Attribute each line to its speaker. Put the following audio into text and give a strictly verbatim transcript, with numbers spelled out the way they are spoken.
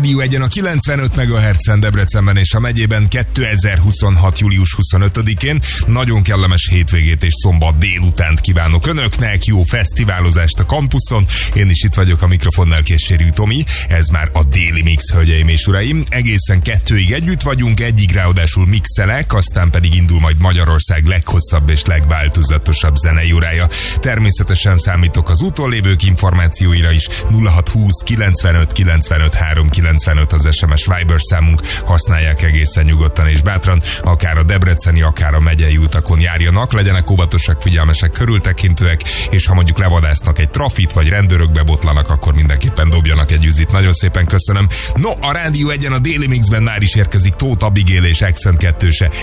Speaker 1: Rádió egyen a kilencvenöt megahertzen Debrecenben és a megyében kétezer-huszonhat. július huszonötödikén. Nagyon kellemes hétvégét és szombat délutánt kívánok önöknek, jó fesztiválozást a kampuszon. Én is itt vagyok a mikrofonnál, Késsérű Tomi. Ez már a Déli Mix, hölgyeim és uraim. Egészen kettőig együtt vagyunk, egyik ráadásul mixelek, aztán pedig indul majd Magyarország leghosszabb és legváltozatosabb zenei órája. Természetesen számítok az utollévők információira is. nulla hat húsz kilencvenöt kilencvenöt három kilencvenöt az es em es Viber számunk, használják egészen nyugodtan és bátran, akár a debreceni, akár a megyei utakon járjanak, legyenek óvatosak, figyelmesek, körültekintőek, és ha mondjuk levadásznak egy trafit, vagy rendőrökbe botlanak, akkor mindenképpen dobjanak egy üzit. Nagyon szépen köszönöm. No, a Rádió egyen a Déli Mixben már is érkezik Tóth Abigail és Accent kettőse.